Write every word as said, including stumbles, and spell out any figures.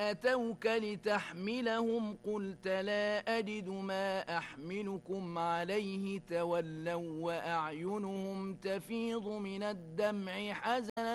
أتوك لتحملهم قلت لا أجد ما أحملكم عليه تولوا وأعينهم تفيض من الدمع حزنا